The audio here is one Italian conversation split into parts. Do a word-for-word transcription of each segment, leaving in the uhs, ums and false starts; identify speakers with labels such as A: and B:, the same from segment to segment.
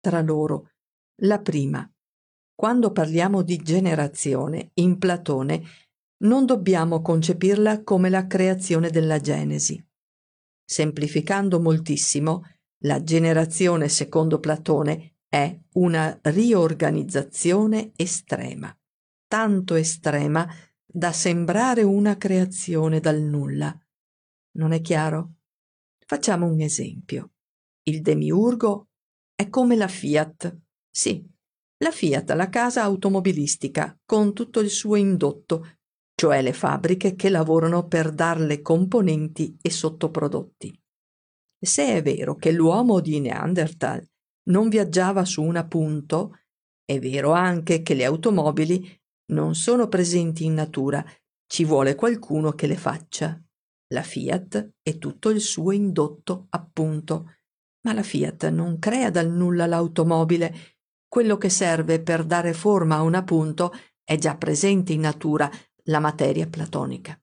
A: tra loro. La prima: quando parliamo di generazione, in Platone non dobbiamo concepirla come la creazione della Genesi. Semplificando moltissimo, la generazione secondo Platone è una riorganizzazione estrema, tanto estrema da sembrare una creazione dal nulla. Non è chiaro? Facciamo un esempio. Il demiurgo è come la Fiat. Sì, la Fiat, la casa automobilistica, con tutto il suo indotto, cioè le fabbriche che lavorano per darle componenti e sottoprodotti. Se è vero che l'uomo di Neanderthal non viaggiava su una punto, è vero anche che le automobili non sono presenti in natura, ci vuole qualcuno che le faccia. La Fiat è tutto il suo indotto, appunto, ma la Fiat non crea dal nulla l'automobile. Quello che serve per dare forma a un appunto è già presente in natura, la materia platonica.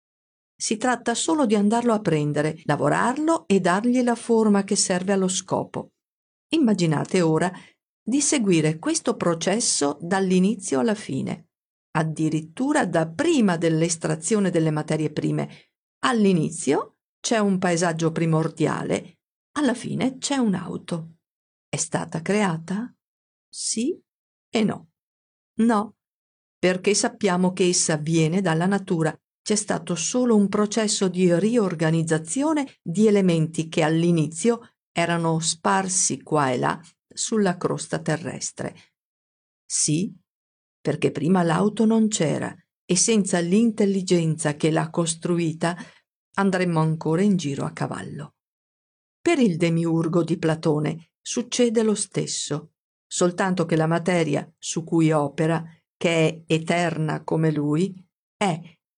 A: Si tratta solo di andarlo a prendere, lavorarlo e dargli la forma che serve allo scopo. Immaginate ora di seguire questo processo dall'inizio alla fine, addirittura da prima dell'estrazione delle materie prime. All'inizio c'è un paesaggio primordiale, alla fine c'è un'auto. È stata creata? Sì e no. No, perché sappiamo che essa viene dalla natura. C'è stato solo un processo di riorganizzazione di elementi che all'inizio erano sparsi qua e là sulla crosta terrestre. Sì, perché prima l'auto non c'era e senza l'intelligenza che l'ha costruita andremmo ancora in giro a cavallo. Per il demiurgo di Platone succede lo stesso, soltanto che la materia su cui opera, che è eterna come lui, è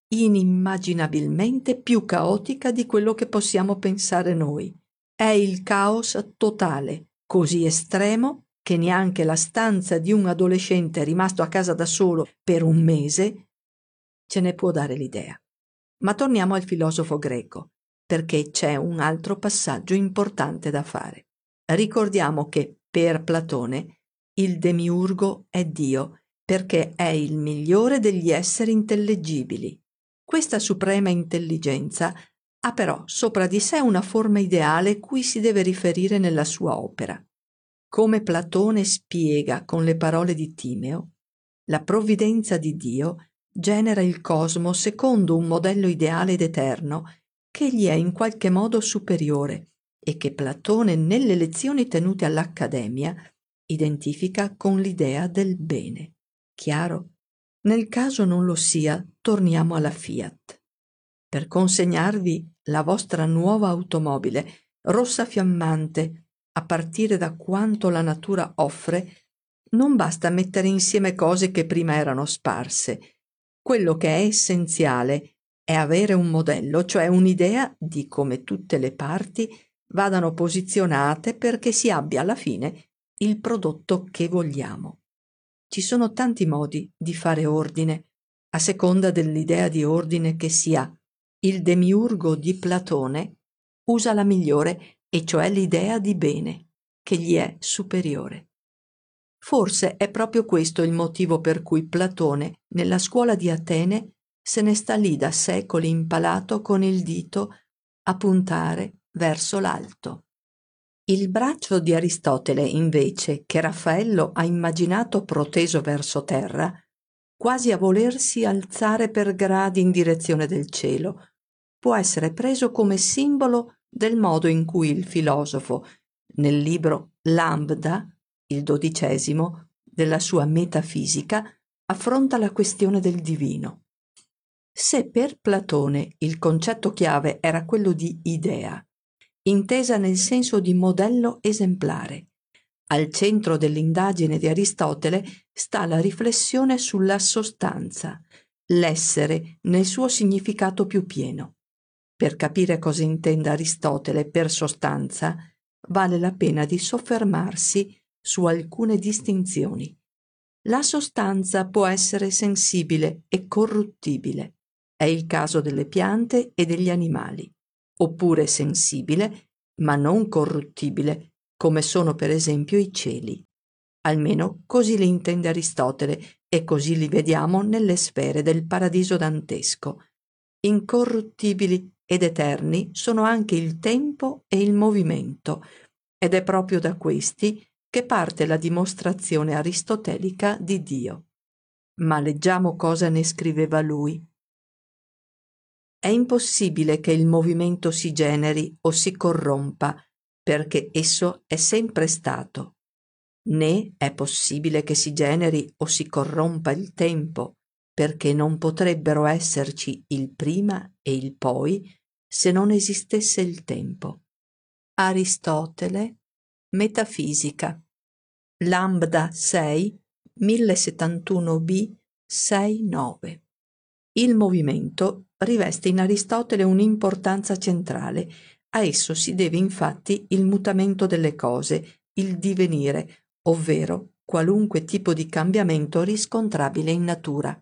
A: inimmaginabilmente più caotica di quello che possiamo pensare noi. È il caos totale, così estremo che neanche la stanza di un adolescente rimasto a casa da solo per un mese ce ne può dare l'idea. Ma torniamo al filosofo greco, perché c'è un altro passaggio importante da fare. Ricordiamo che per Platone il demiurgo è Dio, perché è il migliore degli esseri intellegibili. Questa suprema intelligenza ha però sopra di sé una forma ideale cui si deve riferire nella sua opera. Come Platone spiega con le parole di Timeo, la provvidenza di Dio genera il cosmo secondo un modello ideale ed eterno che gli è in qualche modo superiore e che Platone nelle lezioni tenute all'Accademia identifica con l'idea del bene. Chiaro? Nel caso non lo sia, torniamo alla Fiat. Per consegnarvi la vostra nuova automobile, rossa fiammante, a partire da quanto la natura offre, non basta mettere insieme cose che prima erano sparse. Quello che è essenziale è avere un modello, cioè un'idea di come tutte le parti vadano posizionate perché si abbia alla fine il prodotto che vogliamo. Ci sono tanti modi di fare ordine, a seconda dell'idea di ordine che si ha. Il demiurgo di Platone usa la migliore, e cioè l'idea di bene, che gli è superiore. Forse è proprio questo il motivo per cui Platone, nella scuola di Atene, se ne sta lì da secoli impalato con il dito a puntare verso l'alto. Il braccio di Aristotele, invece, che Raffaello ha immaginato proteso verso terra, quasi a volersi alzare per gradi in direzione del cielo, può essere preso come simbolo del modo in cui il filosofo, nel libro Lambda, il dodicesimo, della sua metafisica, affronta la questione del divino. Se per Platone il concetto chiave era quello di idea, intesa nel senso di modello esemplare, al centro dell'indagine di Aristotele sta la riflessione sulla sostanza, l'essere nel suo significato più pieno. Per capire cosa intenda Aristotele per sostanza, vale la pena di soffermarsi su alcune distinzioni. La sostanza può essere sensibile e corruttibile, è il caso delle piante e degli animali, oppure sensibile ma non corruttibile, come sono per esempio i cieli. Almeno così li intende Aristotele e così li vediamo nelle sfere del paradiso dantesco. Incorruttibili ed eterni sono anche il tempo e il movimento, ed è proprio da questi che parte la dimostrazione aristotelica di Dio. Ma leggiamo cosa ne scriveva lui. È impossibile che il movimento si generi o si corrompa, perché esso è sempre stato. Né è possibile che si generi o si corrompa il tempo, perché non potrebbero esserci il prima e il poi se non esistesse il tempo. Aristotele, Metafisica, Lambda sei, mille settantuno b, sei nove. Il movimento riveste in Aristotele un'importanza centrale. A esso si deve infatti il mutamento delle cose, il divenire, ovvero qualunque tipo di cambiamento riscontrabile in natura.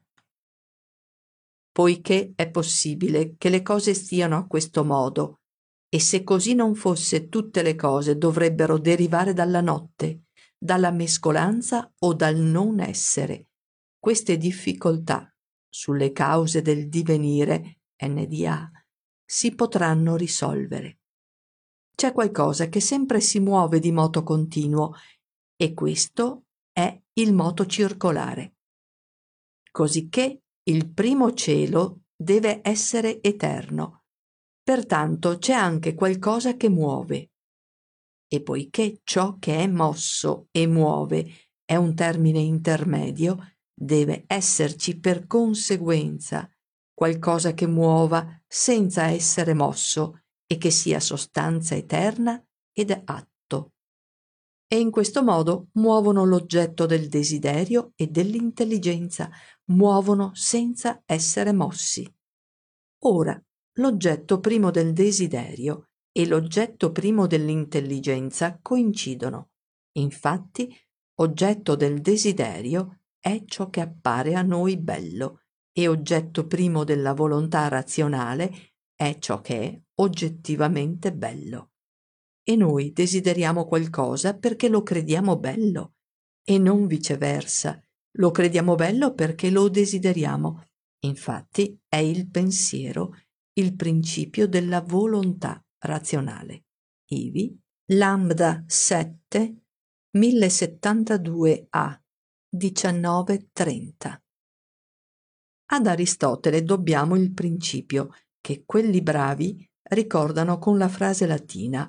A: Poiché è possibile che le cose stiano a questo modo, e se così non fosse tutte le cose dovrebbero derivare dalla notte, dalla mescolanza o dal non essere. Queste difficoltà sulle cause del divenire, N D A, si potranno risolvere. C'è qualcosa che sempre si muove di moto continuo, e questo è il moto circolare. Cosicché il primo cielo deve essere eterno, pertanto c'è anche qualcosa che muove. E poiché ciò che è mosso e muove è un termine intermedio, deve esserci per conseguenza qualcosa che muova senza essere mosso e che sia sostanza eterna ed atto. E in questo modo muovono l'oggetto del desiderio e dell'intelligenza, muovono senza essere mossi. Ora, l'oggetto primo del desiderio e l'oggetto primo dell'intelligenza coincidono. Infatti, oggetto del desiderio è ciò che appare a noi bello e oggetto primo della volontà razionale è ciò che è oggettivamente bello. E noi desideriamo qualcosa perché lo crediamo bello e non viceversa. Lo crediamo bello perché lo desideriamo. Infatti è il pensiero il principio della volontà razionale. Ivi Lambda sette, mille settantadue a, diciannove trenta. Ad Aristotele dobbiamo il principio che quelli bravi ricordano con la frase latina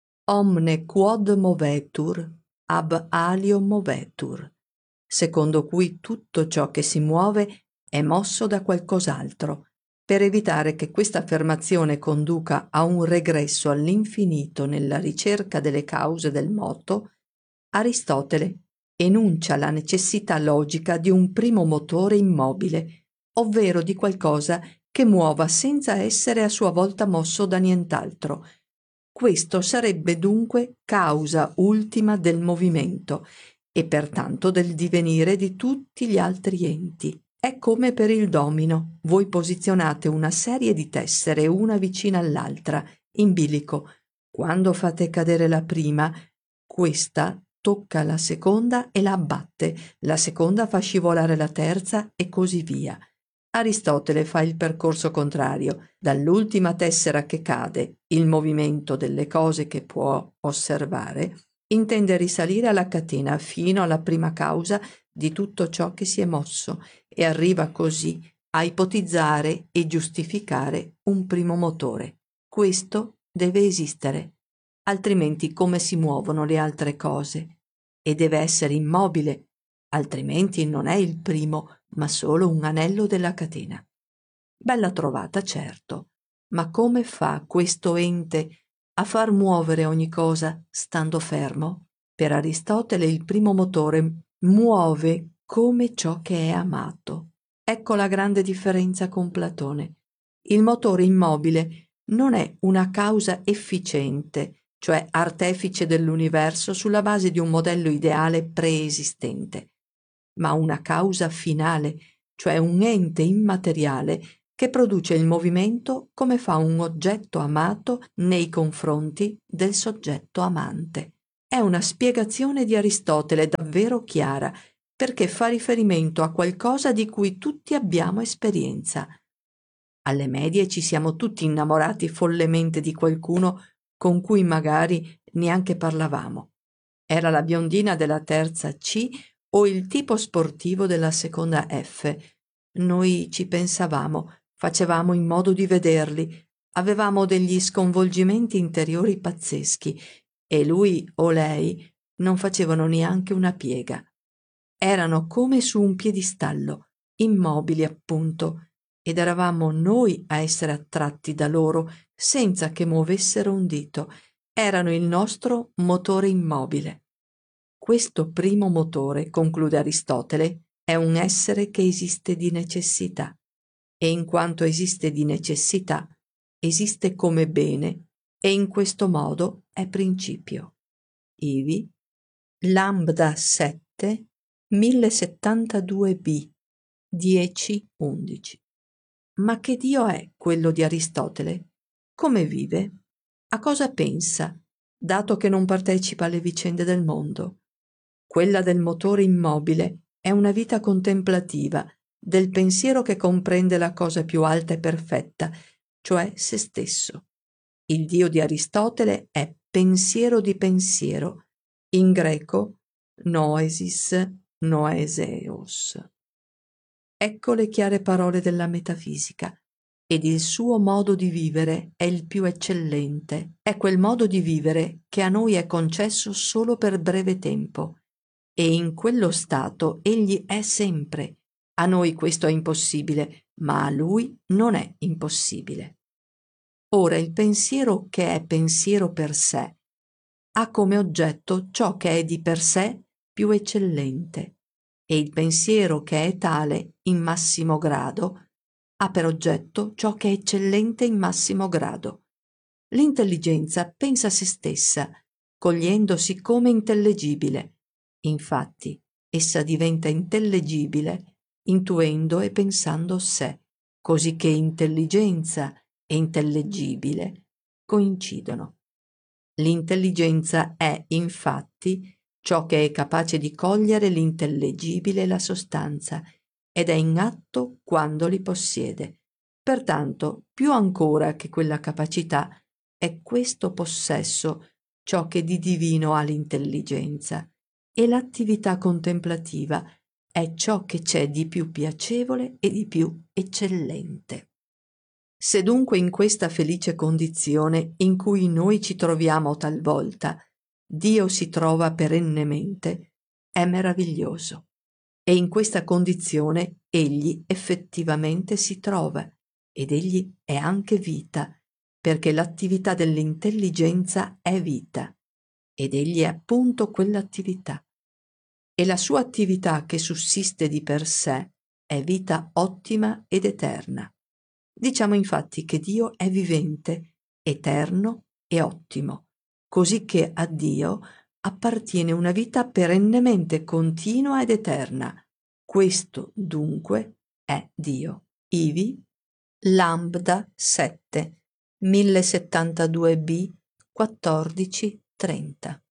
A: omne quod movetur, ab alio movetur, secondo cui tutto ciò che si muove è mosso da qualcos'altro. Per evitare che questa affermazione conduca a un regresso all'infinito nella ricerca delle cause del moto, Aristotele enuncia la necessità logica di un primo motore immobile, ovvero di qualcosa che muova senza essere a sua volta mosso da nient'altro. Questo sarebbe dunque causa ultima del movimento e pertanto del divenire di tutti gli altri enti. È come per il domino. Voi posizionate una serie di tessere una vicina all'altra, in bilico. Quando fate cadere la prima, questa tocca la seconda e la abbatte, la seconda fa scivolare la terza e così via. Aristotele fa il percorso contrario. Dall'ultima tessera che cade, il movimento delle cose che può osservare, intende risalire alla catena fino alla prima causa di tutto ciò che si è mosso e arriva così a ipotizzare e giustificare un primo motore. Questo deve esistere, altrimenti come si muovono le altre cose? E deve essere immobile, altrimenti non è il primo, ma solo un anello della catena. Bella trovata, certo, ma come fa questo ente a far muovere ogni cosa stando fermo? Per Aristotele il primo motore muove come ciò che è amato. Ecco la grande differenza con Platone. Il motore immobile non è una causa efficiente, cioè artefice dell'universo sulla base di un modello ideale preesistente, ma una causa finale, cioè un ente immateriale che produce il movimento come fa un oggetto amato nei confronti del soggetto amante. è una spiegazione di Aristotele davvero chiara, perché fa riferimento a qualcosa di cui tutti abbiamo esperienza. Alle medie ci siamo tutti innamorati follemente di qualcuno con cui magari neanche parlavamo. Era la biondina della terza C o il tipo sportivo della seconda F. Noi ci pensavamo, facevamo in modo di vederli, avevamo degli sconvolgimenti interiori pazzeschi e lui o lei non facevano neanche una piega. Erano come su un piedistallo, immobili appunto, ed eravamo noi a essere attratti da loro senza che muovessero un dito. Erano il nostro motore immobile. Questo primo motore, conclude Aristotele, è un essere che esiste di necessità, e in quanto esiste di necessità, esiste come bene, e in questo modo è principio. Ivi, Lambda sette, mille settantadue b, dieci undici. Ma che Dio è quello di Aristotele? Come vive? A cosa pensa, dato che non partecipa alle vicende del mondo? Quella del motore immobile è una vita contemplativa, del pensiero che comprende la cosa più alta e perfetta, cioè se stesso. Il Dio di Aristotele è pensiero di pensiero, in greco noesis noeseos. Ecco le chiare parole della metafisica. Ed il suo modo di vivere è il più eccellente, è quel modo di vivere che a noi è concesso solo per breve tempo, e in quello stato egli è sempre. A noi questo è impossibile, ma a lui non è impossibile. Ora il pensiero che è pensiero per sé ha come oggetto ciò che è di per sé più eccellente, e il pensiero che è tale in massimo grado ha per oggetto ciò che è eccellente in massimo grado. L'intelligenza pensa a se stessa, cogliendosi come intellegibile. Infatti, essa diventa intellegibile intuendo e pensando sé, così che intelligenza e intellegibile coincidono. L'intelligenza è, infatti, ciò che è capace di cogliere l'intellegibile e la sostanza, ed è in atto quando li possiede. Pertanto, più ancora che quella capacità, è questo possesso ciò che di divino ha l'intelligenza, e l'attività contemplativa è ciò che c'è di più piacevole e di più eccellente. Se dunque in questa felice condizione in cui noi ci troviamo talvolta, Dio si trova perennemente, è meraviglioso. E in questa condizione egli effettivamente si trova, ed egli è anche vita, perché l'attività dell'intelligenza è vita, ed egli è appunto quell'attività. E la sua attività che sussiste di per sé è vita ottima ed eterna. Diciamo infatti che Dio è vivente, eterno e ottimo, così che a Dio appartiene una vita perennemente continua ed eterna. Questo dunque è Dio. Ivi Lambda sette, mille settantadue b, quattordici trenta.